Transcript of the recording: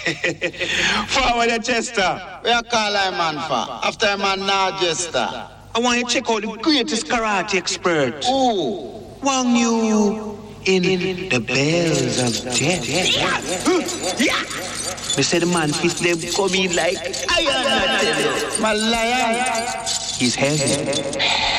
Forward the Chester. Where you call a man for? After a man now, Chester. I want you to check out the greatest karate expert. Ooh. Wang Yu in the Bells of Death. Yeah. They say the man fist them coming like iron. My lion. He's heavy.